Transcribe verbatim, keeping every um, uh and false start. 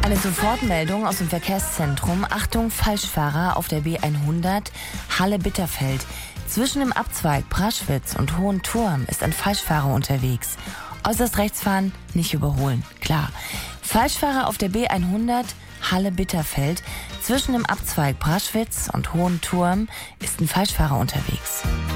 Eine Sofortmeldung aus dem Verkehrszentrum. Achtung, Falschfahrer auf der B hundert Halle-Bitterfeld. Zwischen dem Abzweig Praschwitz und Hohenturm ist ein Falschfahrer unterwegs. Äußerst rechts fahren, nicht überholen, klar. Falschfahrer auf der B hundert Halle-Bitterfeld. Zwischen dem Abzweig Praschwitz und Hohenturm ist ein Falschfahrer unterwegs.